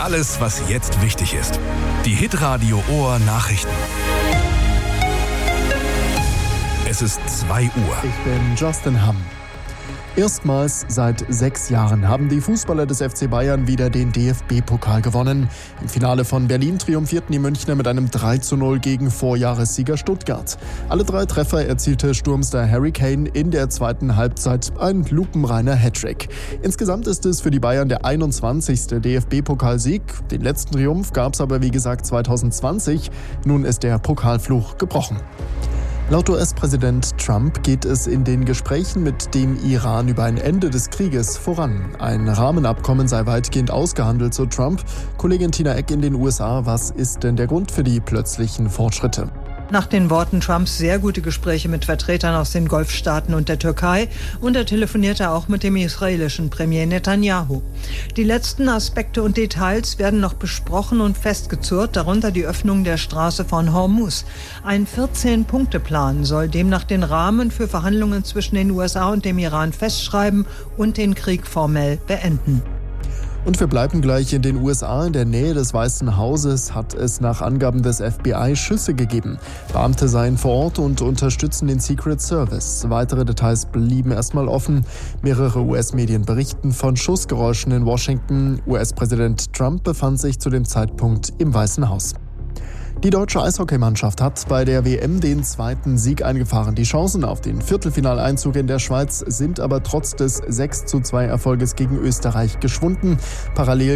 Alles, was jetzt wichtig ist. Die Hitradio Ohr Nachrichten. Es ist 2 Uhr. Ich bin Justin Hamm. Erstmals seit 6 Jahren haben die Fußballer des FC Bayern wieder den DFB-Pokal gewonnen. Im Finale von Berlin triumphierten die Münchner mit einem 3:0 gegen Vorjahressieger Stuttgart. Alle 3 Treffer erzielte Sturmstar Harry Kane in der zweiten Halbzeit, ein lupenreiner Hattrick. Insgesamt ist es für die Bayern der 21. DFB-Pokalsieg. Den letzten Triumph gab es aber wie gesagt 2020. Nun ist der Pokalfluch gebrochen. Laut US-Präsident Trump geht es in den Gesprächen mit dem Iran über ein Ende des Krieges voran. Ein Rahmenabkommen sei weitgehend ausgehandelt, so Trump. Kollegin Tina Eck in den USA, was ist denn der Grund für die plötzlichen Fortschritte? Nach den Worten Trumps sehr gute Gespräche mit Vertretern aus den Golfstaaten und der Türkei, und er telefonierte auch mit dem israelischen Premier Netanyahu. Die letzten Aspekte und Details werden noch besprochen und festgezurrt, darunter die Öffnung der Straße von Hormuz. Ein 14-Punkte-Plan soll demnach den Rahmen für Verhandlungen zwischen den USA und dem Iran festschreiben und den Krieg formell beenden. Und wir bleiben gleich in den USA. In der Nähe des Weißen Hauses hat es nach Angaben des FBI Schüsse gegeben. Beamte seien vor Ort und unterstützen den Secret Service. Weitere Details blieben erstmal offen. Mehrere US-Medien berichten von Schussgeräuschen in Washington. US-Präsident Trump befand sich zu dem Zeitpunkt im Weißen Haus. Die deutsche Eishockeymannschaft hat bei der WM den 2. Sieg eingefahren. Die Chancen auf den Viertelfinaleinzug in der Schweiz sind aber trotz des 6:2 Erfolges gegen Österreich geschwunden. Parallel